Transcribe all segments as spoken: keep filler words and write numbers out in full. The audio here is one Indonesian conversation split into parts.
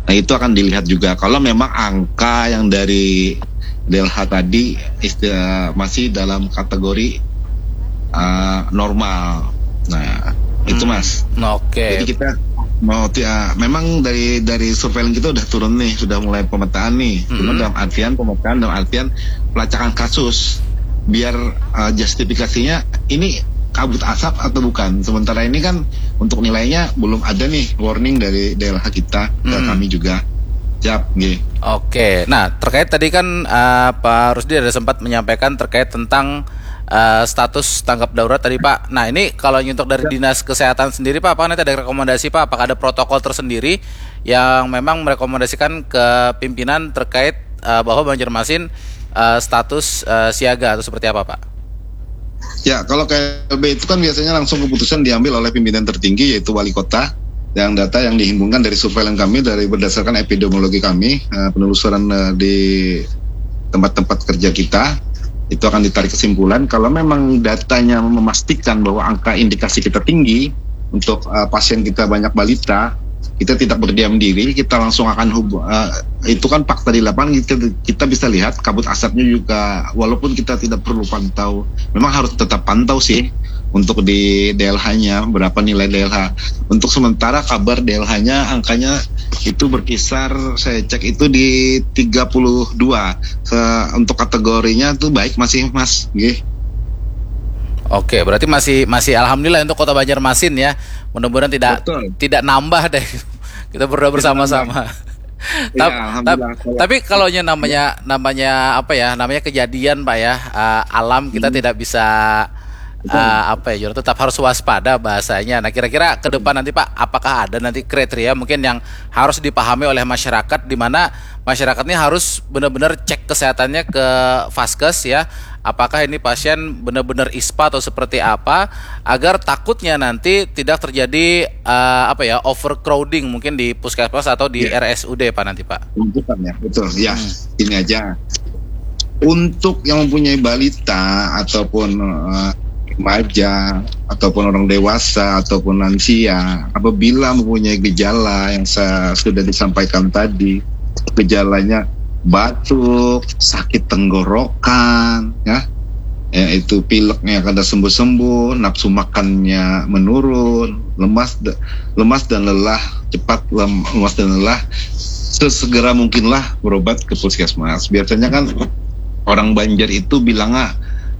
Nah itu akan dilihat juga. Kalau memang angka yang dari D L H tadi istilah, masih dalam kategori uh, normal. Nah itu mas. Hmm, Oke. Okay. Jadi kita mau ya, memang dari dari surveillance kita udah turun nih, sudah mulai pemetaan nih. Mm-hmm. Cuma dalam artian pemetaan dalam artian pelacakan kasus. Biar uh, justifikasinya ini kabut asap atau bukan. Sementara ini kan untuk nilainya belum ada nih warning dari D L H kita mm. dan kami juga. Siap, gitu. Oke. Nah, terkait tadi kan uh, Pak Rusdi ada sempat menyampaikan terkait tentang Uh, status tanggap darurat tadi Pak. Nah ini kalau untuk dari Dinas Kesehatan sendiri Pak, apakah nanti ada rekomendasi Pak? Apakah ada protokol tersendiri yang memang merekomendasikan ke pimpinan terkait uh, bahwa Banjarmasin uh, status uh, siaga atau seperti apa Pak? Ya kalau K L B itu kan biasanya langsung keputusan diambil oleh pimpinan tertinggi yaitu wali kota. Yang data yang dihimpunkan dari surveillance kami dari berdasarkan epidemiologi kami uh, penelusuran uh, di tempat-tempat kerja kita. Itu akan ditarik kesimpulan kalau memang datanya memastikan bahwa angka indikasi kita tinggi untuk uh, pasien kita banyak balita, kita tidak berdiam diri, kita langsung akan hubung. Uh, itu kan fakta di lapangan, kita, kita bisa lihat kabut asapnya juga, walaupun kita tidak perlu pantau, memang harus tetap pantau sih untuk di D L H-nya berapa nilai D L H. Untuk sementara kabar D L H-nya angkanya itu berkisar, saya cek itu di tiga puluh dua. Se- untuk kategorinya tuh baik masih mas, gih. Oke, berarti masih masih alhamdulillah untuk Kota Banjarmasin ya. Mudah-mudahan tidak Betul. tidak nambah deh. Kita berdoa bersama-sama. Ya, tapi, tapi kalau namanya namanya apa ya? Namanya kejadian Pak ya. Uh, alam kita hmm. tidak bisa Uh, apa ya, tetap harus waspada bahasanya. Nah kira-kira ke depan nanti Pak, apakah ada nanti kriteria mungkin yang harus dipahami oleh masyarakat, di mana masyarakat ini harus benar-benar cek kesehatannya ke Vaskes ya, apakah ini pasien benar-benar I S P A atau seperti apa, agar takutnya nanti tidak terjadi uh, apa ya overcrowding mungkin di puskesmas atau di ya. R S U D Pak nanti Pak. Ya, betul ya. Hmm. Ini aja untuk yang mempunyai balita ataupun uh, remaja ataupun orang dewasa ataupun lansia, apabila mempunyai gejala yang saya sudah disampaikan tadi, gejalanya batuk, sakit tenggorokan, ya, yaitu pileknya kada sembuh-sembuh, nafsu makannya menurun, lemas, lemas dan lelah, cepat lemas dan lelah, sesegera mungkinlah berobat ke puskesmas. Biasanya kan orang Banjar itu bilangnya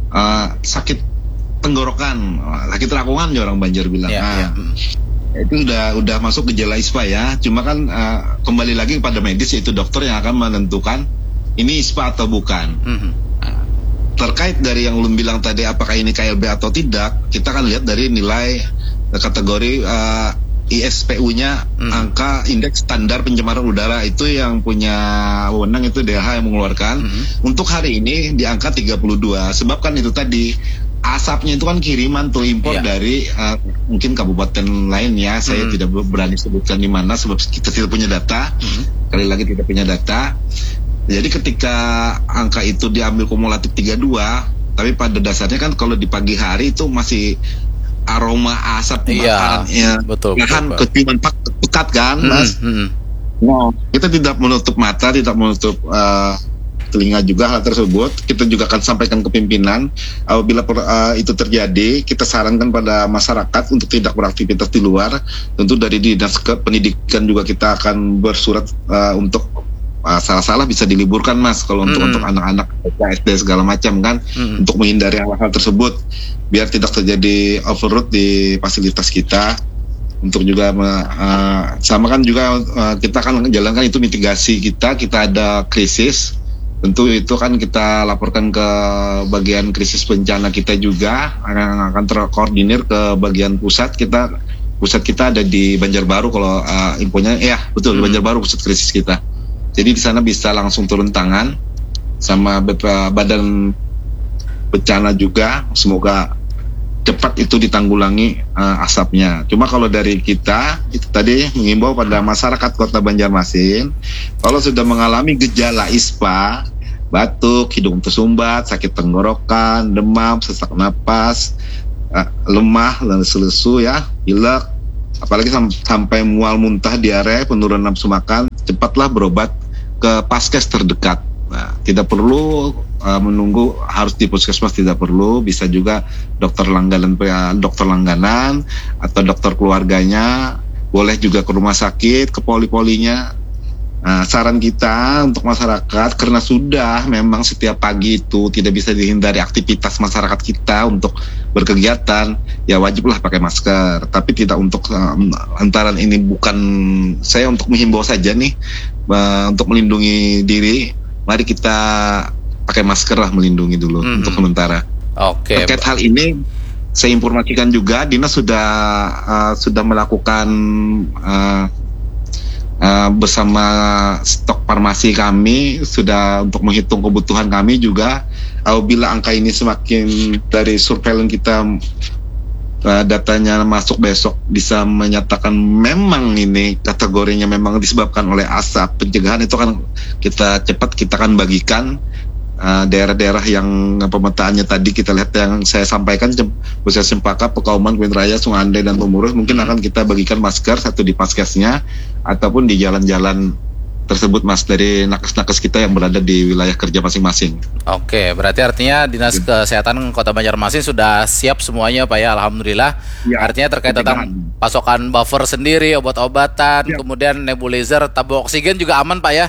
uh, sakit tenggorokan, sakit rakungan ya orang Banjar bilang. Ya, nah, ya. Itu udah udah masuk gejala I S P A ya. Cuma kan uh, kembali lagi kepada medis, yaitu dokter yang akan menentukan ini I S P A atau bukan. Mm-hmm. Nah, terkait dari yang lu bilang tadi apakah ini K L B atau tidak, kita akan lihat dari nilai kategori uh, I S P U-nya, mm. angka indeks standar pencemaran udara, itu yang punya wewenang itu D L H yang mengeluarkan. Mm-hmm. Untuk hari ini di angka tiga puluh dua. Sebab kan itu tadi asapnya itu kan kiriman tuh impor yeah. dari uh, mungkin kabupaten lain ya, saya mm. tidak berani sebutkan di mana sebab kita tidak punya data. Mm. Kali lagi tidak punya data. Jadi ketika angka itu diambil kumulatif tiga puluh dua, tapi pada dasarnya kan kalau di pagi hari itu masih aroma asap kebakaran yeah, ya, betul, kan keciuman pekat kan, Mas. Mm. Wow, kita tidak menutup mata, tidak menutup uh, telinga juga hal tersebut. Kita juga akan sampaikan ke pimpinan apabila uh, itu terjadi, kita sarankan pada masyarakat untuk tidak beraktivitas di luar. Tentu dari Dinas Pendidikan juga kita akan bersurat uh, untuk uh, salah-salah bisa diliburkan Mas kalau untuk mm. untuk anak-anak S D segala macam kan, mm. untuk menghindari hal-hal tersebut biar tidak terjadi overload di fasilitas kita. Untuk juga uh, sama kan juga uh, kita akan menjalankan itu mitigasi kita, kita ada krisis. Tentu itu kan kita laporkan ke bagian krisis bencana kita juga, akan, akan terkoordinir ke bagian pusat. Kita pusat kita ada di Banjarbaru kalau uh, infonya, ya betul, hmm. di Banjarbaru pusat krisis kita. Jadi di sana bisa langsung turun tangan sama badan bencana juga. Semoga cepat itu ditanggulangi uh, asapnya. Cuma kalau dari kita itu tadi mengimbau pada masyarakat Kota Banjarmasin, kalau sudah mengalami gejala I S P A, batuk, hidung tersumbat, sakit tenggorokan, demam, sesak napas, uh, lemah, lesu-lesu ya, pilek, apalagi sam- sampai mual, muntah, diare, penurunan nafsu makan, cepatlah berobat ke paskes terdekat. Nah, tidak perlu uh, menunggu harus di puskesmas, tidak perlu, bisa juga dokter langganan, dokter langganan atau dokter keluarganya, boleh juga ke rumah sakit, ke poli-polinya. Nah, saran kita untuk masyarakat, karena sudah memang setiap pagi itu tidak bisa dihindari aktivitas masyarakat kita untuk berkegiatan, ya wajiblah pakai masker. Tapi tidak untuk uh, lantaran ini bukan saya untuk menghimbau saja nih, uh, untuk melindungi diri, mari kita pakai masker lah, melindungi dulu mm-hmm. untuk sementara. Oke. Terkait hal ini, saya informasikan juga, Dinas sudah uh, sudah melakukan uh, Uh, bersama stok farmasi kami sudah untuk menghitung kebutuhan kami juga. Apabila angka ini semakin dari surveillance kita uh, datanya masuk besok bisa menyatakan memang ini kategorinya memang disebabkan oleh asap, pencegahan itu kan kita cepat kita akan bagikan uh, daerah-daerah yang pemetaannya tadi kita lihat yang saya sampaikan, Pusat Cempaka, Pekauman, Kuin Raya, Sungandai, dan Pemurus, mungkin akan kita bagikan masker satu di paskesnya ataupun di jalan-jalan tersebut, Mas, dari nakes-nakes kita yang berada di wilayah kerja masing-masing. Oke, berarti artinya Dinas Kesehatan Kota Banjarmasin sudah siap semuanya, Pak ya, alhamdulillah. Ya, artinya terkait tentang pasokan buffer sendiri, obat-obatan, ya, kemudian nebulizer, tabung oksigen juga aman, Pak ya?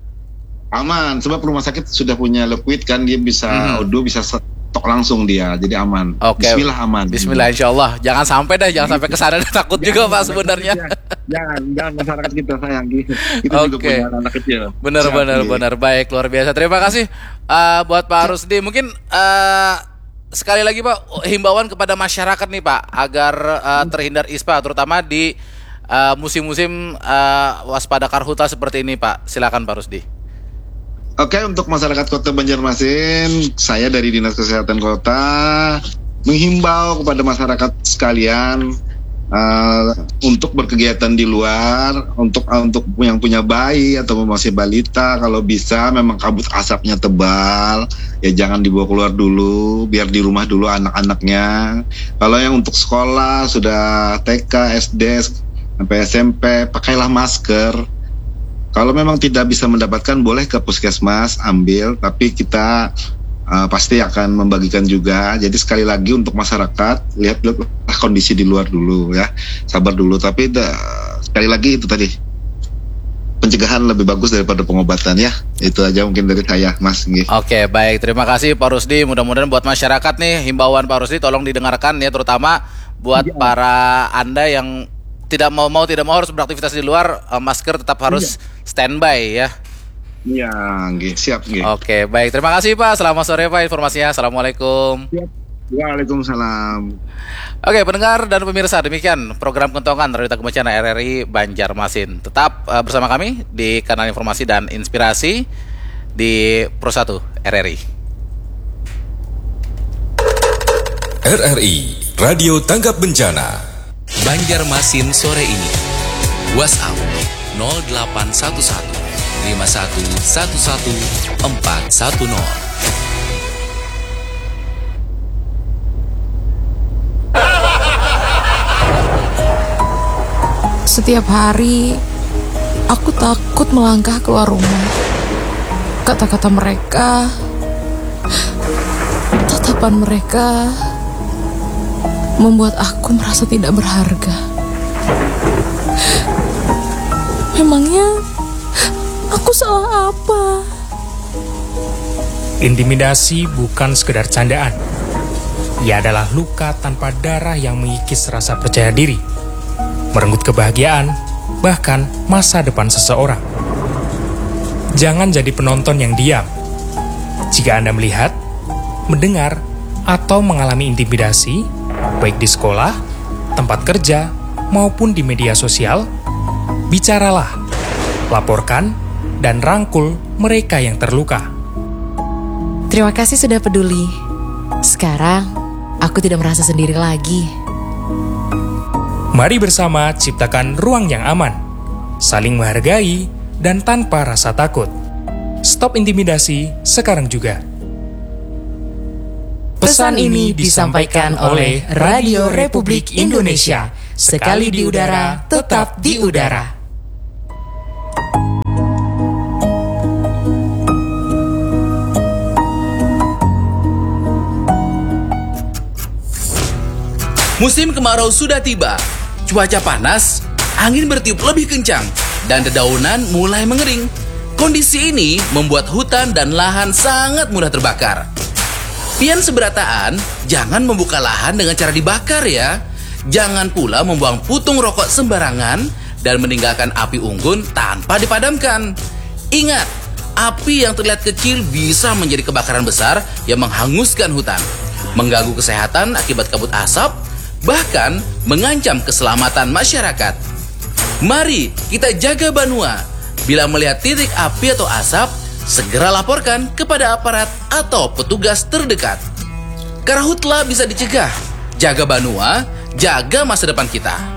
Aman, sebab rumah sakit sudah punya liquid kan, dia bisa hmm. O dua, bisa stok langsung dia, jadi aman. Oke. Bismillah aman. Bismillah, insya Allah. Jangan sampai dah, jangan sampai kesana, takut juga Pak sebenarnya. Jangan, jangan masyarakat kita sayang gitu. Kita okay. juga punya anak kecil. Benar, Siap, benar, benar. Baik, luar biasa. Terima kasih uh, buat Pak Rusdi. Mungkin uh, sekali lagi Pak, himbauan kepada masyarakat nih Pak, agar uh, terhindar ispa, terutama di uh, musim-musim uh, waspada karhutla seperti ini Pak. Silakan Pak Rusdi. Oke, untuk masyarakat Kota Banjarmasin, saya dari Dinas Kesehatan Kota menghimbau kepada masyarakat sekalian uh, untuk berkegiatan di luar, untuk uh, untuk yang punya bayi atau masih balita, kalau bisa memang kabut asapnya tebal, ya jangan dibawa keluar dulu, biar di rumah dulu anak-anaknya. Kalau yang untuk sekolah sudah T K, S D, sampai S M P, pakailah masker. Kalau memang tidak bisa mendapatkan, boleh ke puskesmas ambil, tapi kita uh, pasti akan membagikan juga. Jadi sekali lagi untuk masyarakat, lihat-lihat kondisi di luar dulu ya, sabar dulu. Tapi da, sekali lagi itu tadi, pencegahan lebih bagus daripada pengobatan ya. Itu aja mungkin dari saya, Mas. Oke, Oke, baik. Terima kasih Pak Rusdi. Mudah-mudahan buat masyarakat nih, himbauan Pak Rusdi tolong didengarkan ya, terutama buat ya. para Anda yang tidak mau mau tidak mau harus beraktivitas di luar, uh, masker tetap harus iya. standby ya. Iya, nggih, siap nggih. Oke, baik. Terima kasih Pak. Selamat sore Pak informasinya. Assalamualaikum. Siap. Waalaikumsalam. Oke, pendengar dan pemirsa, demikian program Kentongan Radio Kebencanaan R R I Banjarmasin. Tetap uh, bersama kami di kanal informasi dan inspirasi di Pro satu R R I. R R I Radio Tanggap Bencana Banjarmasin sore ini. WhatsApp nol delapan satu satu lima satu satu satu empat satu nol. Setiap hari aku takut melangkah keluar rumah. Kata-kata mereka, tatapan mereka membuat aku merasa tidak berharga. Memangnya aku salah apa? Intimidasi bukan sekedar candaan. Ia adalah luka tanpa darah yang mengikis rasa percaya diri, merenggut kebahagiaan, bahkan masa depan seseorang. Jangan jadi penonton yang diam. Jika Anda melihat, mendengar, atau mengalami intimidasi, baik di sekolah, tempat kerja, maupun di media sosial, bicaralah, laporkan, dan rangkul mereka yang terluka. Terima kasih sudah peduli. Sekarang, aku tidak merasa sendiri lagi. Mari bersama ciptakan ruang yang aman, saling menghargai, dan tanpa rasa takut. Stop intimidasi sekarang juga. Pesan ini disampaikan oleh Radio Republik Indonesia, Sekali di udara, tetap di udara. Musim kemarau sudah tiba. Cuaca panas, angin bertiup lebih kencang, dan dedaunan mulai mengering. Kondisi ini membuat hutan dan lahan sangat mudah terbakar. Pian seberataan, jangan membuka lahan dengan cara dibakar ya. Jangan pula membuang putung rokok sembarangan dan meninggalkan api unggun tanpa dipadamkan. Ingat, api yang terlihat kecil bisa menjadi kebakaran besar yang menghanguskan hutan, mengganggu kesehatan akibat kabut asap, bahkan mengancam keselamatan masyarakat. Mari kita jaga Banua. Bila melihat titik api atau asap, segera laporkan kepada aparat atau petugas terdekat. Karhutla bisa dicegah. Jaga Banua, jaga masa depan kita.